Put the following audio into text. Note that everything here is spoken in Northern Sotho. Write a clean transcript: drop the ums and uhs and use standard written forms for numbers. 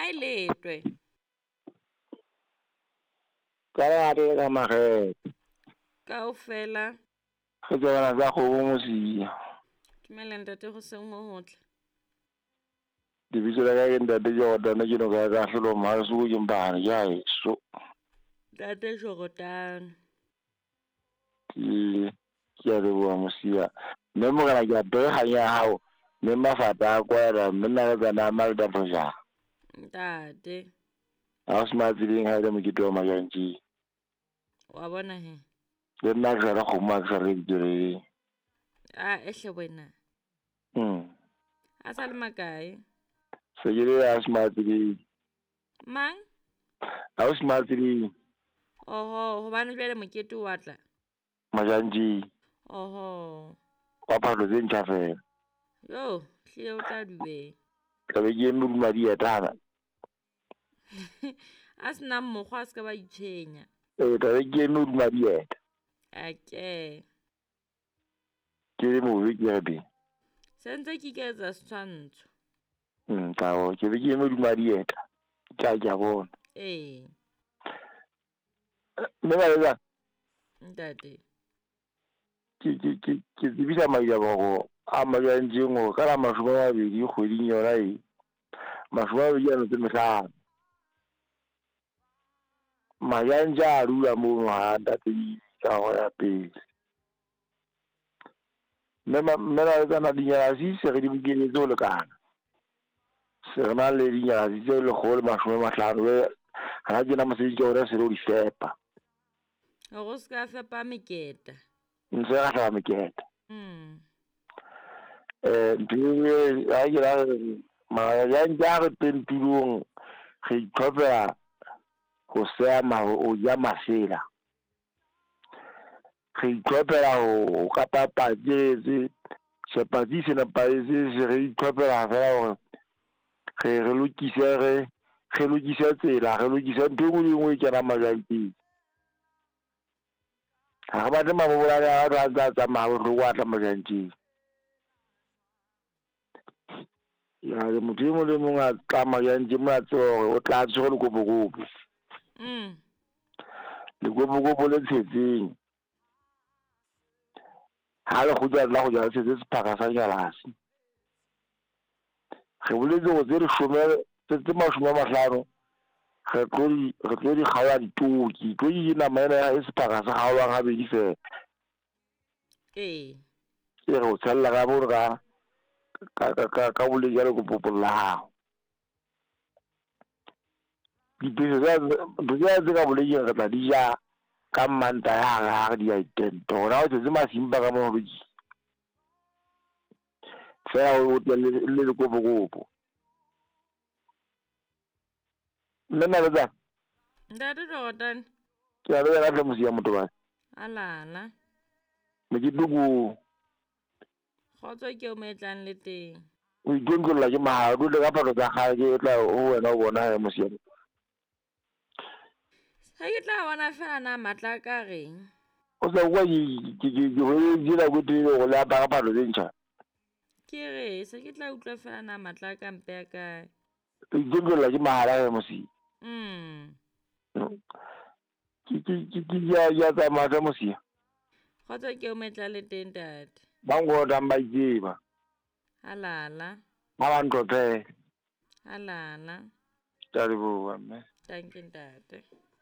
a e letwe. Ka gare ka mage Kaofela. ge tsena tsa go mosia Dumela ntate go seng mo hotle. dibitso la ka ke ntate Jordana ke no ka hlolo ma se go jembana ja eso Ntate Jogotana. ke a leboga mosia mme mogala ke apere kgang ya gago mme mafata a kwela mme nna ka tsena maleta phoša Ntate. ga o se matseleng ga e le mokete wa majantši Wa bona he. le nna ke sa re kgomo a ke sa re ditireng Ehle wena. A sa le makae? se ke le a se matseleng Mang? ga o se matseleng Oho, hobane jwale mokete wa tla. majantši Oho. wa phahlo tse ntšha fela Yo, hle o tla dube. tlabe ke eme duma dietana A se na mokgwa a se ka ba itshwenya. tlabe ke eme duma dieta Ake. ke le mobe ke re peng Sentse ke iketsa setshwantsho. kao ke be ke eme duma dieta ke a bona Ee. mme ba letsa Ntate. ke tsebisa maiabogo a majantšeng gore ka la 20 kgweding yona e 25 majantša a dula mo ngwaga ntate ka go ya pele mme ba letsana dinyana se re di bokeletse go lekana se re na le dinyana tse 150 ga ke na mosedi ke gore se re o di fepa Go se ka fepa meketa. ntse ga tlhaba meketa ntho ga ke ra majantša a re pentulong ge itlhophela go sea o ja masela ge itlhophela go kapa patsetse sepatsi se nepaletse se re itlhophela fela gore ge lokise tsela ge lokise ntho engwe le engwe e kena majantšeng ga re batle mabobolane a batho a ntse a tsamaya botlhoko a tla majantšeng yale motho e mongwe le mongwe a tla majantšeng mo a tseba gore o tla tshwere lekopokopo lekopokopo le tshetseng ga le gotsa la go ja tshetse sephaka sa nyalase ge boletse go tse 50 re tlo di kgaola ditoki toki ke nama ena e sephaka sa kgaolwang gabedi fela Ee. ke re o tshelela ka bore ka boledi ya lekopopo la gago dipese tse ka boleding re tla di ja ka mmanta ya gage di a itento gona go tsetse masimpa ka mogobeji fela o le lekopokopo mme nna letsa Ntate Jogotana. ke a bega ka tlhamosi ya motho bane Alala. mekete ko Kgotso ke o metlang le teng. o ikontlolla ke maga le ka phalo tsa gage ke tla o wena o bona mosiamo Ha ke tla bona fela na matla ka reng. o sa kwa ke dira go tile go le apara phalo tse ntšha Ke re se ke tla utlwa fela na matla ka mpe ya kae. o ikontlolla ke maga mosi ke ya tsamaya tsa mosia Kgotso ke o metla le teng ntate. ba ngotang ba itseba Alala. ba ba ntlhophele Alala. tsa leboa mme Thank you ntate.